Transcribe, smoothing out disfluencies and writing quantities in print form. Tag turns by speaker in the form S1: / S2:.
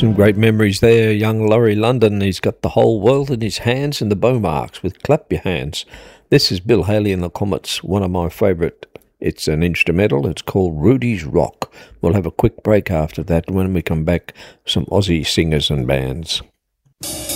S1: Some great memories there. Young Laurie London, he's got the whole world in his hands and the bow marks with Clap Your Hands. This is Bill Haley and the Comets, one of my favourite. It's an instrumental. It's called Rudy's Rock. We'll have a quick break after that. When we come back, some Aussie singers and bands.